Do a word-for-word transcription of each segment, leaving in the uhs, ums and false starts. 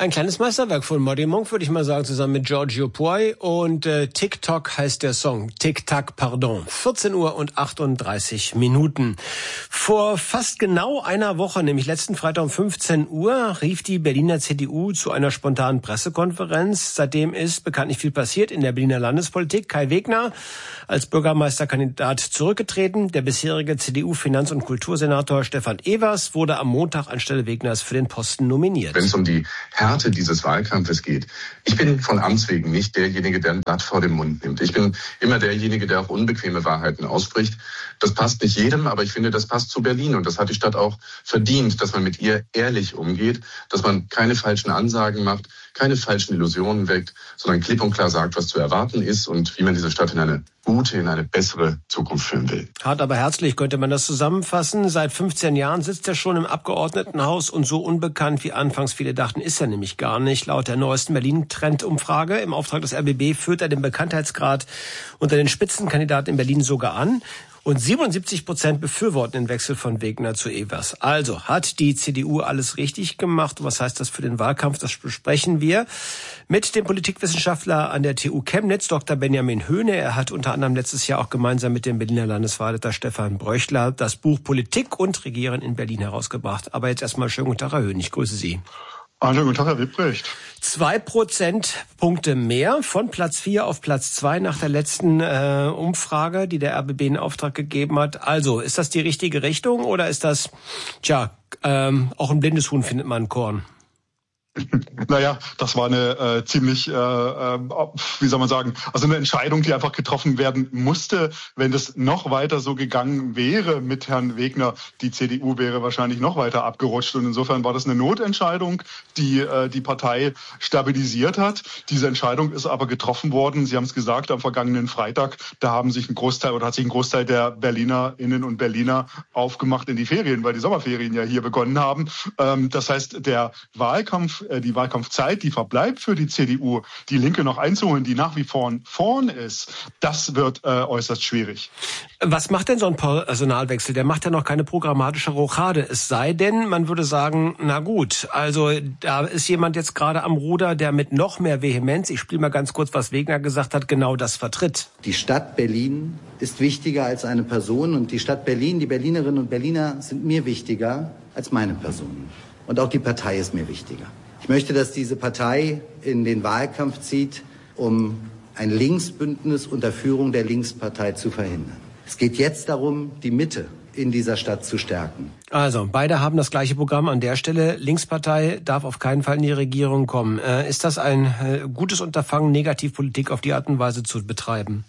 Ein kleines Meisterwerk von Muddy Monk, würde ich mal sagen, zusammen mit Giorgio Poi. Und äh, Tick-Tock heißt der Song. Tick-Tack, pardon. vierzehn Uhr und achtunddreißig Minuten. Vor fast genau einer Woche, nämlich letzten Freitag um fünfzehn Uhr, rief die Berliner C D U zu einer spontanen Pressekonferenz. Seitdem ist bekanntlich viel passiert in der Berliner Landespolitik. Kai Wegner als Bürgermeisterkandidat zurückgetreten. Der bisherige C D U-Finanz- und Kultursenator Stefan Evers wurde am Montag anstelle Wegners für den Posten nominiert. Wenn es um die Härte dieses Wahlkampfes geht. Ich bin von Amts wegen nicht derjenige, der ein Blatt vor den Mund nimmt. Ich bin immer derjenige, der auch unbequeme Wahrheiten ausspricht. Das passt nicht jedem, aber ich finde, das passt zu Berlin. Und das hat die Stadt auch verdient, dass man mit ihr ehrlich umgeht, dass man keine falschen Ansagen macht, keine falschen Illusionen weckt, sondern klipp und klar sagt, was zu erwarten ist und wie man diese Stadt in eine gute, in eine bessere Zukunft führen will. Hart aber herzlich könnte man das zusammenfassen. Seit fünfzehn Jahren sitzt er schon im Abgeordnetenhaus und so unbekannt, wie anfangs viele dachten, ist er nämlich gar nicht. Laut der neuesten Berlin-Trend-Umfrage im Auftrag des R B B führt er den Bekanntheitsgrad unter den Spitzenkandidaten in Berlin sogar an. Und siebenundsiebzig Prozent befürworten den Wechsel von Wegner zu Evers. Also hat die C D U alles richtig gemacht. Was heißt das für den Wahlkampf? Das besprechen wir mit dem Politikwissenschaftler an der T U Chemnitz, Doktor Benjamin Höhne. Er hat unter anderem letztes Jahr auch gemeinsam mit dem Berliner Landeswahlleiter Stefan Bröchler das Buch Politik und Regieren in Berlin herausgebracht. Aber jetzt erstmal schönen guten Tag, Herr Höhne. Ich grüße Sie. Hallo, guten Tag, Herr Wittbrecht. Zwei Prozentpunkte mehr von Platz vier auf Platz zwei nach der letzten äh, Umfrage, die der R B B in Auftrag gegeben hat. Also, ist das die richtige Richtung oder ist das, tja, ähm, auch ein blindes Huhn findet man ein Korn? Naja, das war eine äh, ziemlich, äh, äh, wie soll man sagen, also eine Entscheidung, die einfach getroffen werden musste. Wenn das noch weiter so gegangen wäre mit Herrn Wegner, die C D U wäre wahrscheinlich noch weiter abgerutscht. Und insofern war das eine Notentscheidung, die äh, die Partei stabilisiert hat. Diese Entscheidung ist aber getroffen worden. Sie haben es gesagt, am vergangenen Freitag, da haben sich ein Großteil oder hat sich ein Großteil der Berlinerinnen und Berliner aufgemacht in die Ferien, weil die Sommerferien ja hier begonnen haben. Ähm, das heißt, der Wahlkampf die Wahlkampfzeit, die verbleibt für die C D U, die Linke noch einzuholen, die nach wie vor vorn ist, das wird äh, äußerst schwierig. Was macht denn so ein Personalwechsel? Der macht ja noch keine programmatische Rochade. Es sei denn, man würde sagen, na gut, also da ist jemand jetzt gerade am Ruder, der mit noch mehr Vehemenz, ich spiele mal ganz kurz, was Wegner gesagt hat, genau das vertritt. Die Stadt Berlin ist wichtiger als eine Person und die Stadt Berlin, die Berlinerinnen und Berliner sind mir wichtiger als meine Person. Und auch die Partei ist mir wichtiger. Ich möchte, dass diese Partei in den Wahlkampf zieht, um ein Linksbündnis unter Führung der Linkspartei zu verhindern. Es geht jetzt darum, die Mitte in dieser Stadt zu stärken. Also, beide haben das gleiche Programm an der Stelle. Linkspartei darf auf keinen Fall in die Regierung kommen. Äh, ist das ein äh, gutes Unterfangen, Negativpolitik auf die Art und Weise zu betreiben?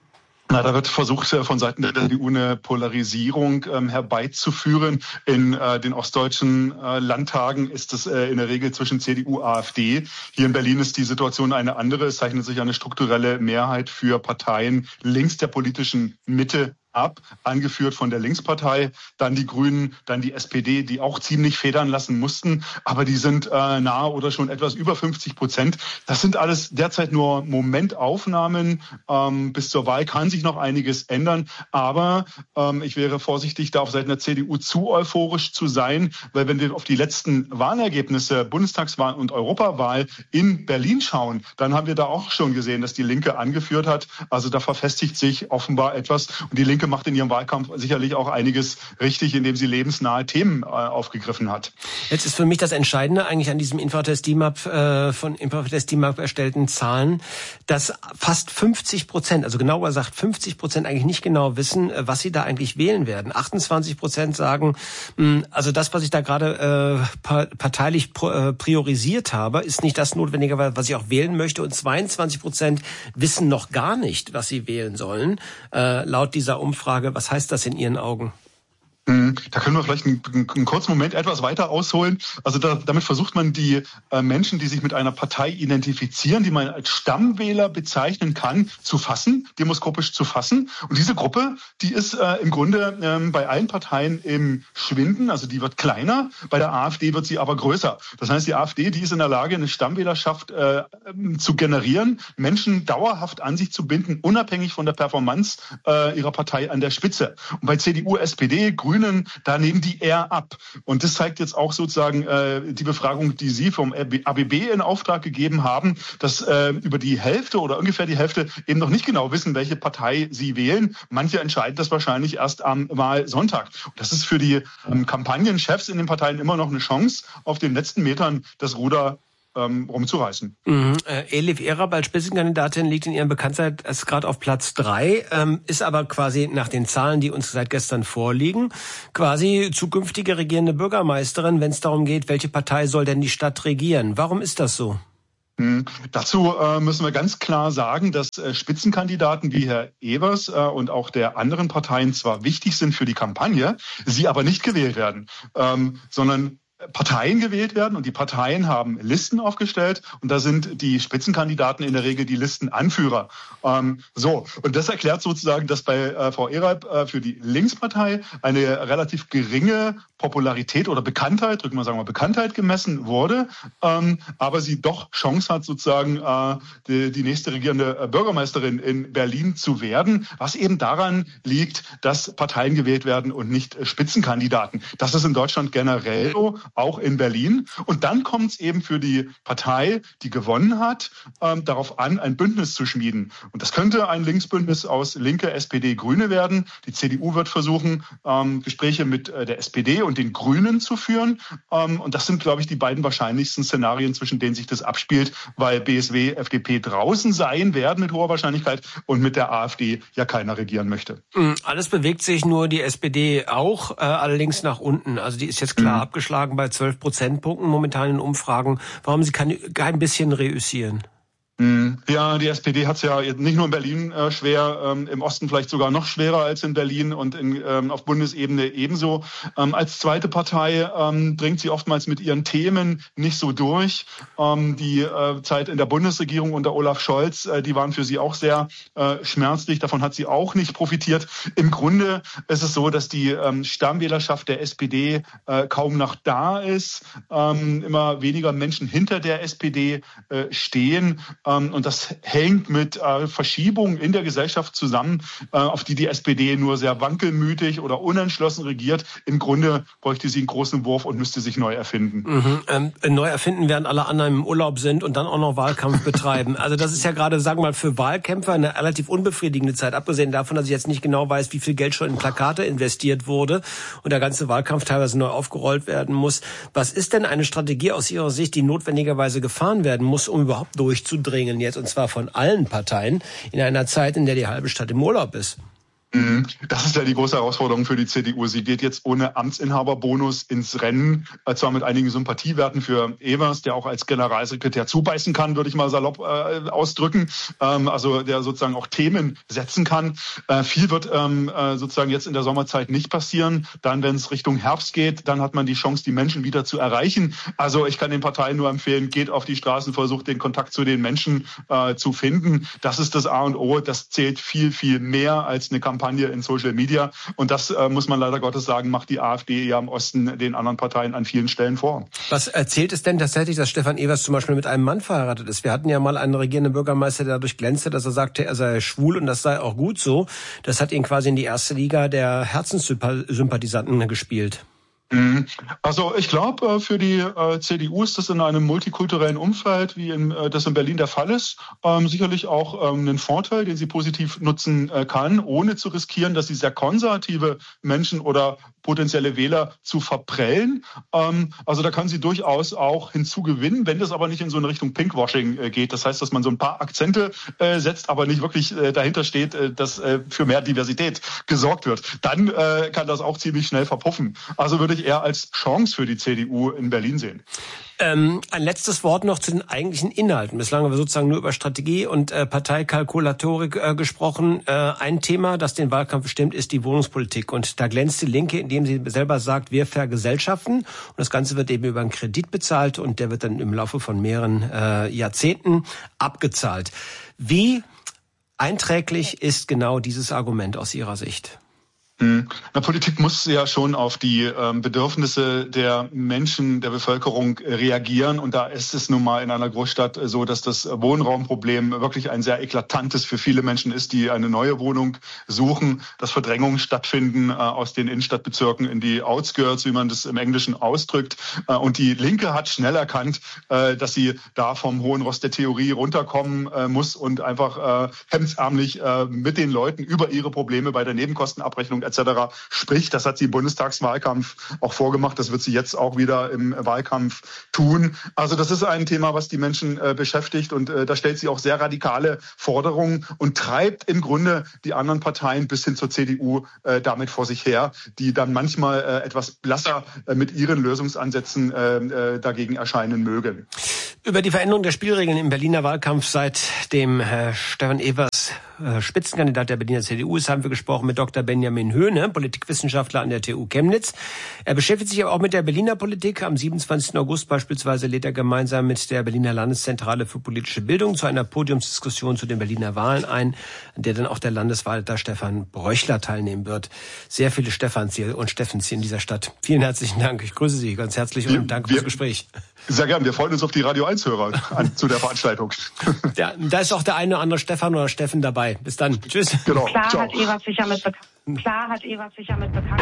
Na, da wird versucht, von Seiten der C D U eine Polarisierung ähm, herbeizuführen. In äh, den ostdeutschen äh, Landtagen ist es äh, in der Regel zwischen C D U, AfD. Hier in Berlin ist die Situation eine andere. Es zeichnet sich eine strukturelle Mehrheit für Parteien links der politischen Mitte ab, angeführt von der Linkspartei, dann die Grünen, dann die S P D, die auch ziemlich federn lassen mussten, aber die sind äh, nahe oder schon etwas über fünfzig Prozent. Das sind alles derzeit nur Momentaufnahmen. Ähm, bis zur Wahl kann sich noch einiges ändern, aber ähm, ich wäre vorsichtig, da auf Seiten der C D U zu euphorisch zu sein, weil wenn wir auf die letzten Wahlergebnisse, Bundestagswahl und Europawahl in Berlin schauen, dann haben wir da auch schon gesehen, dass die Linke angeführt hat. Also da verfestigt sich offenbar etwas und die Linke macht in ihrem Wahlkampf sicherlich auch einiges richtig, indem sie lebensnahe Themen äh, aufgegriffen hat. Jetzt ist für mich das Entscheidende eigentlich an diesem Infratest D I M A P, äh, von Infratest D I M A P erstellten Zahlen, dass fast fünfzig Prozent, also genauer gesagt fünfzig Prozent eigentlich nicht genau wissen, was sie da eigentlich wählen werden. achtundzwanzig Prozent sagen, mh, also das, was ich da gerade äh, parteilich äh, priorisiert habe, ist nicht das Notwendige, was ich auch wählen möchte. Und zweiundzwanzig Prozent wissen noch gar nicht, was sie wählen sollen, äh, laut dieser Umfrage. Umfrage. Was heißt das in Ihren Augen? Da können wir vielleicht einen, einen kurzen Moment etwas weiter ausholen. Also da, damit versucht man die äh, Menschen, die sich mit einer Partei identifizieren, die man als Stammwähler bezeichnen kann, zu fassen, demoskopisch zu fassen. Und diese Gruppe, die ist äh, im Grunde ähm, bei allen Parteien im Schwinden. Also die wird kleiner. Bei der AfD wird sie aber größer. Das heißt, die AfD, die ist in der Lage, eine Stammwählerschaft äh, zu generieren, Menschen dauerhaft an sich zu binden, unabhängig von der Performance äh, ihrer Partei an der Spitze. Und bei C D U, S P D, Grüne Grünen, da nehmen die eher ab. Und das zeigt jetzt auch sozusagen äh, die Befragung, die Sie vom A B B in Auftrag gegeben haben, dass äh, über die Hälfte oder ungefähr die Hälfte eben noch nicht genau wissen, welche Partei sie wählen. Manche entscheiden das wahrscheinlich erst am Wahlsonntag. Und das ist für die ähm, Kampagnenchefs in den Parteien immer noch eine Chance, auf den letzten Metern das Ruder ähm, rumzureißen. Mhm. Äh, Elif Erab als Spitzenkandidatin liegt in ihrem Bekanntheitsgrad erst gerade auf Platz drei, ähm, ist aber quasi nach den Zahlen, die uns seit gestern vorliegen, quasi zukünftige regierende Bürgermeisterin, wenn es darum geht, welche Partei soll denn die Stadt regieren. Warum ist das so? Hm. Dazu äh, müssen wir ganz klar sagen, dass äh, Spitzenkandidaten wie Herr Evers äh, und auch der anderen Parteien zwar wichtig sind für die Kampagne, sie aber nicht gewählt werden, ähm, sondern Parteien gewählt werden und die Parteien haben Listen aufgestellt und da sind die Spitzenkandidaten in der Regel die Listenanführer. Ähm, so, und das erklärt sozusagen, dass bei äh, Frau Erab äh, für die Linkspartei eine relativ geringe Popularität oder Bekanntheit, drücken wir sagen mal Bekanntheit gemessen wurde, ähm, aber sie doch Chance hat, sozusagen äh, die, die nächste regierende Bürgermeisterin in Berlin zu werden, was eben daran liegt, dass Parteien gewählt werden und nicht äh, Spitzenkandidaten. Das ist in Deutschland generell so, auch in Berlin. Und dann kommt es eben für die Partei, die gewonnen hat, ähm, darauf an, ein Bündnis zu schmieden. Und das könnte ein Linksbündnis aus Linke, S P D, Grüne werden. Die C D U wird versuchen, ähm, Gespräche mit äh, der S P D und den Grünen zu führen. Ähm, und das sind, glaube ich, die beiden wahrscheinlichsten Szenarien, zwischen denen sich das abspielt, weil B S W, F D P draußen sein werden mit hoher Wahrscheinlichkeit und mit der AfD ja keiner regieren möchte. Alles bewegt sich, nur die S P D auch, äh, allerdings nach unten. Also die ist jetzt klar mhm. abgeschlagen bei zwölf Prozentpunkten momentan in Umfragen. Warum sie kann kein bisschen reüssieren? Ja, die S P D hat es ja nicht nur in Berlin äh, schwer, ähm, im Osten vielleicht sogar noch schwerer als in Berlin und in, ähm, auf Bundesebene ebenso. Ähm, als zweite Partei ähm, dringt sie oftmals mit ihren Themen nicht so durch. Ähm, die äh, Zeit in der Bundesregierung unter Olaf Scholz, äh, die waren für sie auch sehr äh, schmerzlich. Davon hat sie auch nicht profitiert. Im Grunde ist es so, dass die ähm, Stammwählerschaft der S P D äh, kaum noch da ist. Ähm, immer weniger Menschen hinter der S P D äh, stehen. Und das hängt mit äh, Verschiebungen in der Gesellschaft zusammen, äh, auf die die S P D nur sehr wankelmütig oder unentschlossen regiert. Im Grunde bräuchte sie einen großen Wurf und müsste sich neu erfinden. Mhm. Ähm, neu erfinden, während alle anderen im Urlaub sind und dann auch noch Wahlkampf betreiben. Also das ist ja gerade, sagen wir mal, für Wahlkämpfer eine relativ unbefriedigende Zeit. Abgesehen davon, dass ich jetzt nicht genau weiß, wie viel Geld schon in Plakate investiert wurde und der ganze Wahlkampf teilweise neu aufgerollt werden muss. Was ist denn eine Strategie aus Ihrer Sicht, die notwendigerweise gefahren werden muss, um überhaupt durchzudringen jetzt, und zwar von allen Parteien, in einer Zeit, in der die halbe Stadt im Urlaub ist? Das ist ja die große Herausforderung für die C D U. Sie geht jetzt ohne Amtsinhaberbonus ins Rennen, zwar mit einigen Sympathiewerten für Evers, der auch als Generalsekretär zubeißen kann, würde ich mal salopp äh, ausdrücken, ähm, also der sozusagen auch Themen setzen kann. Äh, viel wird ähm, äh, sozusagen jetzt in der Sommerzeit nicht passieren. Dann, wenn es Richtung Herbst geht, dann hat man die Chance, die Menschen wieder zu erreichen. Also ich kann den Parteien nur empfehlen, geht auf die Straßen, versucht den Kontakt zu den Menschen äh, zu finden. Das ist das A und O. Das zählt viel, viel mehr als eine Kampagne in Social Media. Und das äh, muss man leider Gottes sagen, macht die AfD ja im Osten den anderen Parteien an vielen Stellen vor. Was erzählt es denn tatsächlich, dass Stefan Evers zum Beispiel mit einem Mann verheiratet ist? Wir hatten ja mal einen regierenden Bürgermeister, der dadurch glänzte, dass er sagte, er sei schwul und das sei auch gut so. Das hat ihn quasi in die erste Liga der Herzenssympathisanten gespielt. Also ich glaube, für die äh, C D U ist das in einem multikulturellen Umfeld, wie in, äh, das in Berlin der Fall ist, ähm, sicherlich auch ähm, ein Vorteil, den sie positiv nutzen äh, kann, ohne zu riskieren, dass sie sehr konservative Menschen oder potenzielle Wähler zu verprellen. Ähm, also da kann sie durchaus auch hinzugewinnen, wenn das aber nicht in so eine Richtung Pinkwashing äh, geht. Das heißt, dass man so ein paar Akzente äh, setzt, aber nicht wirklich äh, dahinter steht, äh, dass äh, für mehr Diversität gesorgt wird. Dann äh, kann das auch ziemlich schnell verpuffen. Also würde ich eher als Chance für die C D U in Berlin sehen. Ähm, ein letztes Wort noch zu den eigentlichen Inhalten. Bislang haben wir sozusagen nur über Strategie und äh, Parteikalkulatorik äh, gesprochen. Äh, ein Thema, das den Wahlkampf bestimmt, ist die Wohnungspolitik. Und da glänzt die Linke, indem sie selber sagt, wir vergesellschaften. Und das Ganze wird eben über einen Kredit bezahlt und der wird dann im Laufe von mehreren äh, Jahrzehnten abgezahlt. Wie einträglich ist genau dieses Argument aus Ihrer Sicht? Na, Politik muss ja schon auf die ähm, Bedürfnisse der Menschen, der Bevölkerung äh, reagieren. Und da ist es nun mal in einer Großstadt äh, so, dass das Wohnraumproblem wirklich ein sehr eklatantes für viele Menschen ist, die eine neue Wohnung suchen, dass Verdrängungen stattfinden äh, aus den Innenstadtbezirken in die Outskirts, wie man das im Englischen ausdrückt. Äh, und die Linke hat schnell erkannt, äh, dass sie da vom hohen Ross der Theorie runterkommen äh, muss und einfach äh, hemdsärmlich äh, mit den Leuten über ihre Probleme bei der Nebenkostenabrechnung et cetera spricht. Das hat sie im Bundestagswahlkampf auch vorgemacht. Das wird sie jetzt auch wieder im Wahlkampf tun. Also das ist ein Thema, was die Menschen äh, beschäftigt und äh, da stellt sie auch sehr radikale Forderungen und treibt im Grunde die anderen Parteien bis hin zur C D U äh, damit vor sich her, die dann manchmal äh, etwas blasser äh, mit ihren Lösungsansätzen äh, äh, dagegen erscheinen mögen. Über die Veränderung der Spielregeln im Berliner Wahlkampf, seitdem Herr Stefan Evers äh, Spitzenkandidat der Berliner C D U ist, haben wir gesprochen mit Doktor Benjamin Höhne, Politikwissenschaftler an der T U Chemnitz. Er beschäftigt sich aber auch mit der Berliner Politik. Am siebenundzwanzigsten August beispielsweise lädt er gemeinsam mit der Berliner Landeszentrale für politische Bildung zu einer Podiumsdiskussion zu den Berliner Wahlen ein, an der dann auch der Landeswahlleiter Stefan Bröchler teilnehmen wird. Sehr viele Stefans hier und Steffens hier in dieser Stadt. Vielen herzlichen Dank. Ich grüße Sie ganz herzlich und wir, danke fürs Gespräch. Sehr gern. Wir freuen uns auf die Radio eins Hörer an, zu der Veranstaltung. Ja, da ist auch der eine oder andere Stefan oder Steffen dabei. Bis dann. Tschüss. Genau. Klar Ciao. hat Evers sicher mit bekannt. Klar hat Evers sicher mit bekannt.